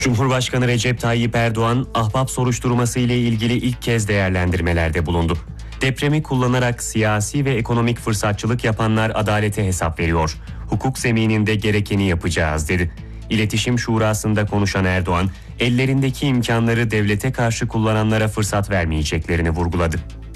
Cumhurbaşkanı Recep Tayyip Erdoğan, Ahbap soruşturması ile ilgili ilk kez değerlendirmelerde bulundu. Depremi kullanarak siyasi ve ekonomik fırsatçılık yapanlar adalete hesap veriyor. Hukuk zemininde gerekeni yapacağız dedi. İletişim Şurası'nda konuşan Erdoğan, ellerindeki imkanları devlete karşı kullananlara fırsat vermeyeceklerini vurguladı.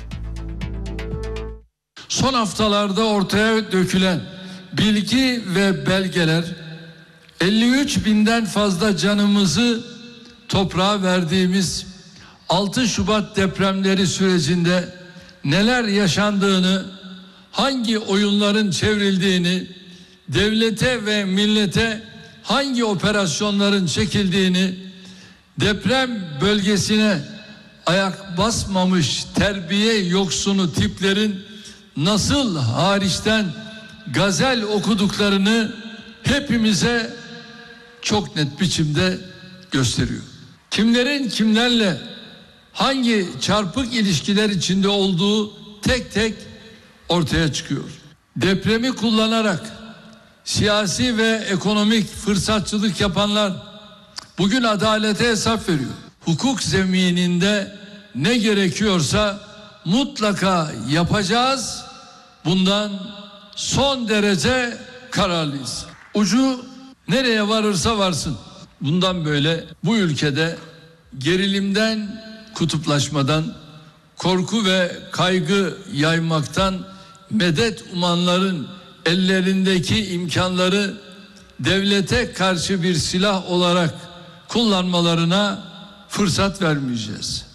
Son haftalarda ortaya dökülen bilgi ve belgeler 53 binden fazla canımızı toprağa verdiğimiz 6 Şubat depremleri sürecinde neler yaşandığını, hangi oyunların çevrildiğini, devlete ve millete hangi operasyonların çekildiğini, deprem bölgesine ayak basmamış terbiye yoksunu tiplerin nasıl hariçten gazel okuduklarını hepimize çok net biçimde gösteriyor. Kimlerin kimlerle hangi çarpık ilişkiler içinde olduğu tek tek ortaya çıkıyor. Depremi kullanarak siyasi ve ekonomik fırsatçılık yapanlar bugün adalete hesap veriyor. Hukuk zemininde ne gerekiyorsa mutlaka yapacağız. Bundan son derece kararlıyız. Ucu nereye varırsa varsın. Bundan böyle bu ülkede gerilimden, kutuplaşmadan, korku ve kaygı yaymaktan medet umanların ellerindeki imkanları devlete karşı bir silah olarak kullanmalarına fırsat vermeyeceğiz.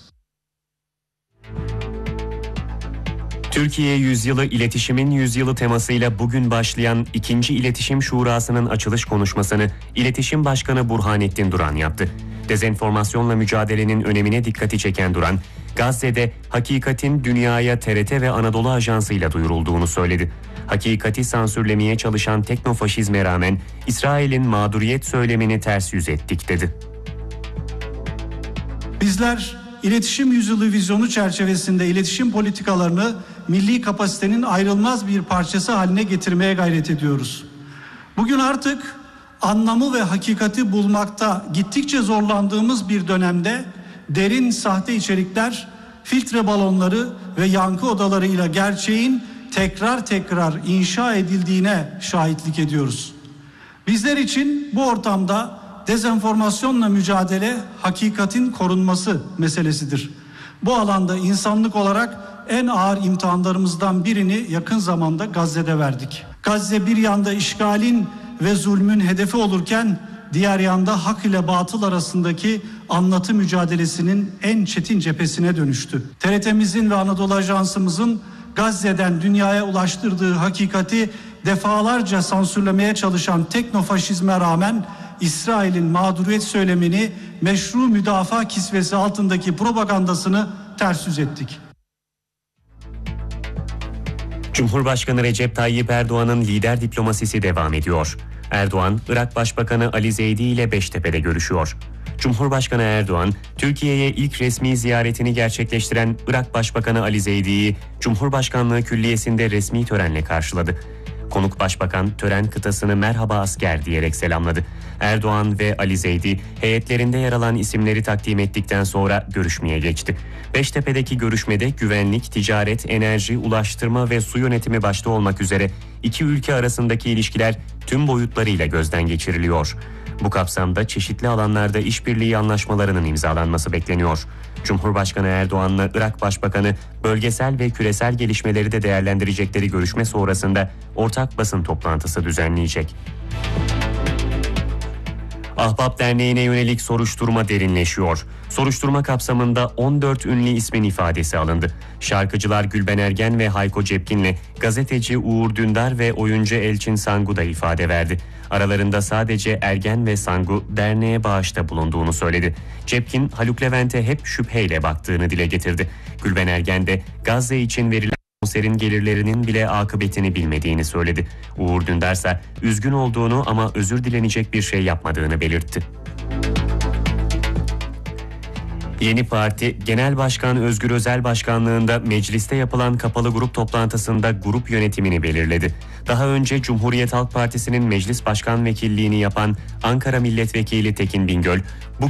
Türkiye Yüzyılı İletişimin Yüzyılı temasıyla bugün başlayan 2. İletişim Şurası'nın açılış konuşmasını İletişim Başkanı Burhanettin Duran yaptı. Dezenformasyonla mücadelenin önemine dikkati çeken Duran, Gazze'de hakikatin dünyaya TRT ve Anadolu Ajansı'yla duyurulduğunu söyledi. Hakikati sansürlemeye çalışan teknofaşizme rağmen İsrail'in mağduriyet söylemini ters yüz ettik dedi. Bizler İletişim Yüzyılı vizyonu çerçevesinde iletişim politikalarını milli kapasitenin ayrılmaz bir parçası haline getirmeye gayret ediyoruz. Bugün artık anlamı ve hakikati bulmakta gittikçe zorlandığımız bir dönemde derin sahte içerikler, filtre balonları ve yankı odalarıyla gerçeğin tekrar tekrar inşa edildiğine şahitlik ediyoruz. Bizler için bu ortamda dezenformasyonla mücadele hakikatin korunması meselesidir. Bu alanda insanlık olarak en ağır imtihanlarımızdan birini yakın zamanda Gazze'de verdik. Gazze bir yanda işgalin ve zulmün hedefi olurken diğer yanda hak ile batıl arasındaki anlatı mücadelesinin en çetin cephesine dönüştü. TRT'mizin ve Anadolu Ajansımızın Gazze'den dünyaya ulaştırdığı hakikati defalarca sansürlemeye çalışan teknofaşizme rağmen İsrail'in mağduriyet söylemini meşru müdafaa kisvesi altındaki propagandasını ters yüz ettik. Cumhurbaşkanı Recep Tayyip Erdoğan'ın lider diplomasisi devam ediyor. Erdoğan, Irak Başbakanı Ali Zeydi ile Beştepe'de görüşüyor. Cumhurbaşkanı Erdoğan, Türkiye'ye ilk resmi ziyaretini gerçekleştiren Irak Başbakanı Ali Zeydi'yi Cumhurbaşkanlığı Külliyesi'nde resmi törenle karşıladı. Konuk başbakan tören kıtasını merhaba asker diyerek selamladı. Erdoğan ve Ali Zeydi heyetlerinde yer alan isimleri takdim ettikten sonra görüşmeye geçti. Beştepe'deki görüşmede güvenlik, ticaret, enerji, ulaştırma ve su yönetimi başta olmak üzere iki ülke arasındaki ilişkiler tüm boyutlarıyla gözden geçiriliyor. Bu kapsamda çeşitli alanlarda işbirliği anlaşmalarının imzalanması bekleniyor. Cumhurbaşkanı Erdoğan'la Irak Başbakanı bölgesel ve küresel gelişmeleri de değerlendirecekleri görüşme sonrasında ortak basın toplantısı düzenleyecek. Ahbap Derneği'ne yönelik soruşturma derinleşiyor. Soruşturma kapsamında 14 ünlü ismin ifadesi alındı. Şarkıcılar Gülben Ergen ve Hayko Cepkin'le gazeteci Uğur Dündar ve oyuncu Elçin Sangu da ifade verdi. Aralarında sadece Ergen ve Sangu derneğe bağışta bulunduğunu söyledi. Cepkin, Haluk Levent'e hep şüpheyle baktığını dile getirdi. Gülben Ergen de Gazze için verilen konserin gelirlerinin bile akıbetini bilmediğini söyledi. Uğur Dündar ise üzgün olduğunu ama özür dilenecek bir şey yapmadığını belirtti. Yeni Parti, Genel Başkan Özgür Özel başkanlığında mecliste yapılan kapalı grup toplantısında grup yönetimini belirledi. Daha önce Cumhuriyet Halk Partisi'nin meclis başkan vekilliğini yapan Ankara Milletvekili Tekin Bingöl, bu